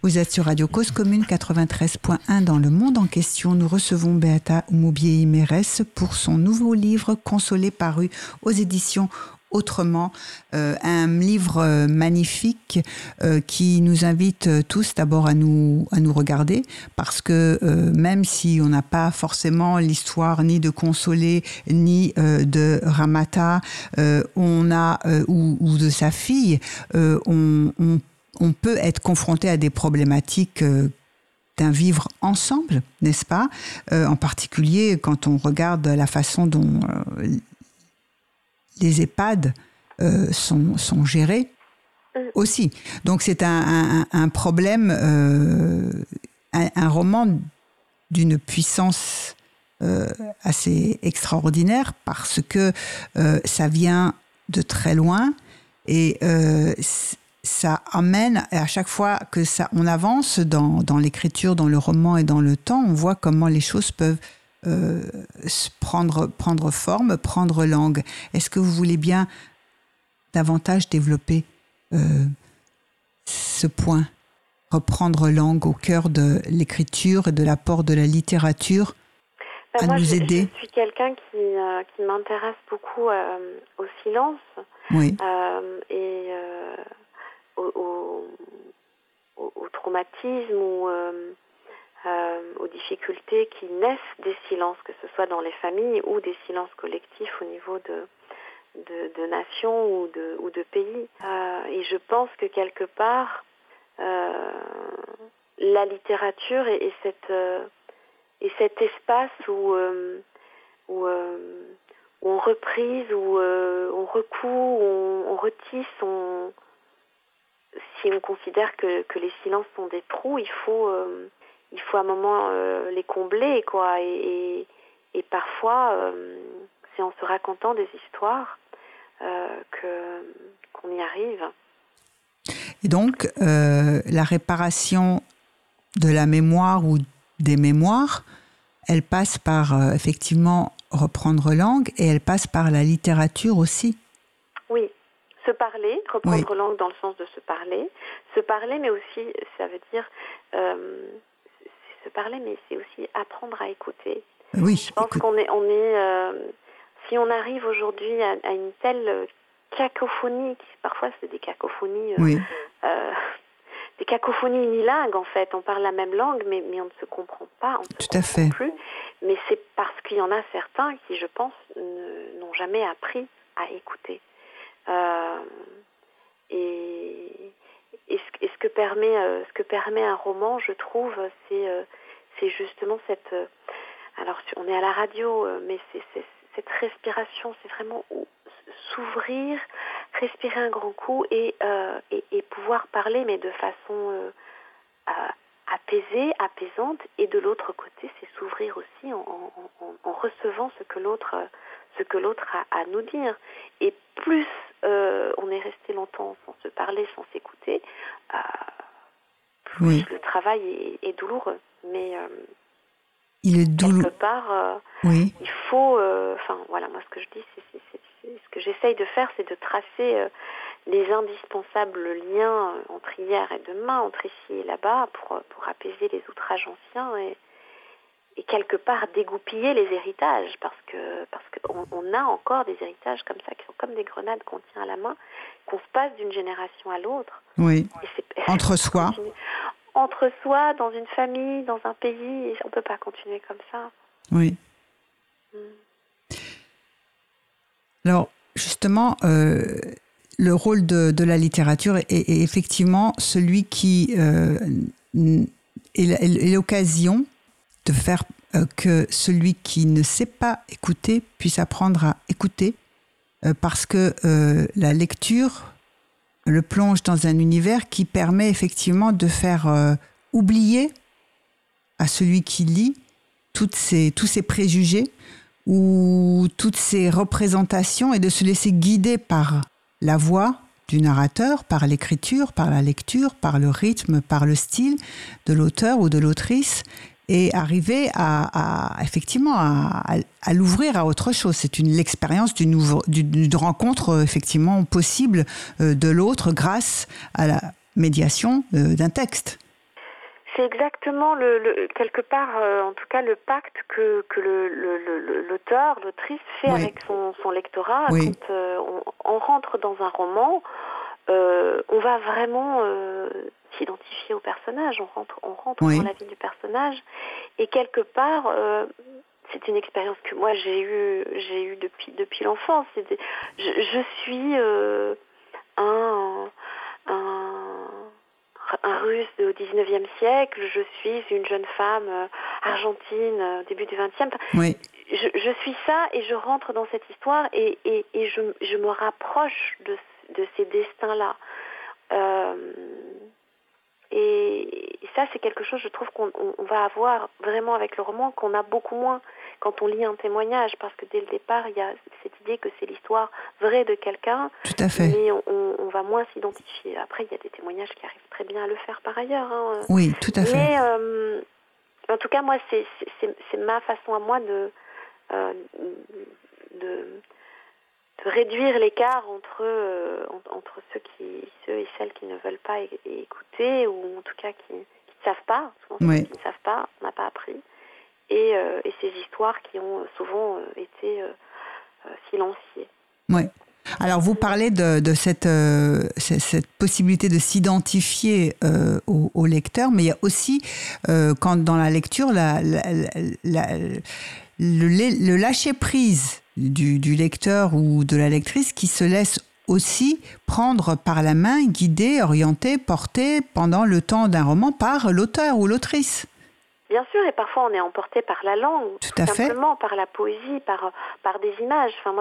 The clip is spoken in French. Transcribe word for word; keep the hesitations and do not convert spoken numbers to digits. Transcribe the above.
Vous êtes sur Radio Cause Commune quatre-vingt-treize point un dans le monde en question. Nous recevons Beata Umubiyi-Mérès pour son nouveau livre Consoler, paru aux éditions Autrement, euh, un livre euh, magnifique euh, qui nous invite euh, tous d'abord à nous, à nous regarder, parce que euh, même si on n'a pas forcément l'histoire ni de Consoler ni euh, de Ramata, euh, on a euh, ou, ou de sa fille, euh, on, on, on peut être confronté à des problématiques euh, d'un vivre ensemble, n'est-ce pas ? euh, En particulier quand on regarde la façon dont euh, les EHPAD euh, sont, sont gérés aussi. Donc c'est un, un, un problème, euh, un, un roman d'une puissance euh, assez extraordinaire parce que euh, ça vient de très loin et euh, ça amène, à chaque fois que ça, on avance dans, dans l'écriture, dans le roman et dans le temps, on voit comment les choses peuvent Euh, prendre, prendre forme, prendre langue. Est-ce que vous voulez bien davantage développer euh, ce point, reprendre langue au cœur de l'écriture et de l'apport de la littérature ben à moi, nous je, aider? Je suis quelqu'un qui, euh, qui m'intéresse beaucoup euh, au silence oui. euh, et euh, au, au, au, au traumatisme ou euh, Euh, aux difficultés qui naissent des silences, que ce soit dans les familles ou des silences collectifs au niveau de, de, de nations ou de, ou de pays. Euh, et je pense que quelque part, euh, la littérature et, et, cette, euh, et cet espace où, euh, où, euh, où on reprise, où euh, on recoud, où on, on retisse, on, si on considère que, que les silences sont des trous, il faut... Euh, il faut à un moment euh, les combler, quoi. Et, et, et parfois, euh, c'est en se racontant des histoires euh, que, qu'on y arrive. Et donc, euh, la réparation de la mémoire ou des mémoires, elle passe par, euh, effectivement, reprendre langue et elle passe par la littérature aussi. Oui. Se parler, reprendre oui. langue dans le sens de se parler. Se parler, mais aussi, ça veut dire... Euh, se parler, mais c'est aussi apprendre à écouter. Oui, je pense écoute. qu'on est, on est euh, si on arrive aujourd'hui à, à une telle cacophonie, parfois c'est des cacophonies, euh, oui. euh, des cacophonies unilingues en fait, on parle la même langue, mais, mais on ne se comprend pas, on ne se Tout à fait. plus, mais c'est parce qu'il y en a certains qui, je pense, ne, n'ont jamais appris à écouter. Euh, et Et ce, et ce que permet, euh, ce que permet un roman, je trouve, c'est, euh, c'est justement cette. Euh, alors, on est à la radio, euh, mais c'est, c'est cette respiration, c'est vraiment s'ouvrir, respirer un grand coup et euh, et, et pouvoir parler, mais de façon euh, euh, apaisée, apaisante. Et de l'autre côté, c'est s'ouvrir aussi en, en, en recevant ce que l'autre, ce que l'autre a à nous dire. Et plus Euh, on est resté longtemps sans se parler, sans s'écouter, euh, plus oui. le travail est, est douloureux. Mais euh, il est douloureux. Quelque part, euh, oui. il faut... Enfin, euh, voilà, moi ce que je dis, c'est, c'est, c'est, c'est ce que j'essaye de faire, c'est de tracer euh, les indispensables liens entre hier et demain, entre ici et là-bas, pour, pour apaiser les outrages anciens et, et quelque part dégoupiller les héritages, parce que parce qu'on on a encore des héritages comme ça, qui sont comme des grenades qu'on tient à la main, qu'on se passe d'une génération à l'autre. Oui, et c'est, entre soi. Entre soi, dans une famille, dans un pays, et on ne peut pas continuer comme ça. Oui. Hmm. Alors, justement, euh, le rôle de, de la littérature est, est effectivement celui qui euh, est, est l'occasion de faire euh, que celui qui ne sait pas écouter puisse apprendre à écouter, euh, parce que euh, la lecture le plonge dans un univers qui permet effectivement de faire euh, oublier à celui qui lit toutes ces, tous ces préjugés ou toutes ces représentations et de se laisser guider par la voix du narrateur, par l'écriture, par la lecture, par le rythme, par le style de l'auteur ou de l'autrice, et arriver à, à effectivement à, à, à l'ouvrir à autre chose. C'est une l'expérience d'une, ouvre, d'une, d'une rencontre effectivement possible euh, de l'autre grâce à la médiation euh, d'un texte. c'est exactement le, le quelque part, euh, en tout cas, le pacte que, que le, le, le, l'auteur, l'autrice fait oui. avec son, son lectorat. Oui. Quand euh, on, on rentre dans un roman, euh, on va vraiment euh, s'identifier au personnage. On rentre, on rentre oui. dans la vie du personnage. Et quelque part, euh, c'est une expérience que moi j'ai eue, j'ai eu depuis depuis l'enfance. C'était, je, je suis euh, un, un un Russe au dix-neuvième siècle, je suis une jeune femme euh, argentine au début du vingtième. Oui. Je, je suis ça et je rentre dans cette histoire et, et, et je, je me rapproche de, de ces destins-là. Euh, et, et ça, c'est quelque chose, je trouve, qu'on on, on va avoir vraiment avec le roman, qu'on a beaucoup moins quand on lit un témoignage, parce que dès le départ, il y a cette idée que c'est l'histoire vraie de quelqu'un, Tout à fait. mais on, on va moins s'identifier. Après, il y a des témoignages qui arrivent très bien à le faire par ailleurs. Hein. Oui, tout à fait. Mais euh, en tout cas, moi, c'est, c'est, c'est ma façon à moi de, euh, de, de réduire l'écart entre, euh, entre ceux, qui, ceux et celles qui ne veulent pas é- écouter, ou en tout cas qui, qui ne savent pas, souvent oui. qui ne savent pas, on n'a pas appris. Et, euh, et ces histoires qui ont souvent euh, été euh, euh, silenciées. Oui. Alors, vous parlez de, de cette, euh, cette possibilité de s'identifier euh, au, au lecteur, mais il y a aussi, euh, quand dans la lecture, la, la, la, le, le lâcher-prise du, du lecteur ou de la lectrice qui se laisse aussi prendre par la main, guider, orienter, porter pendant le temps d'un roman par l'auteur ou l'autrice. Bien sûr, et parfois on est emporté par la langue, tout, tout simplement, fait. par la poésie, par, par des images. Enfin, moi,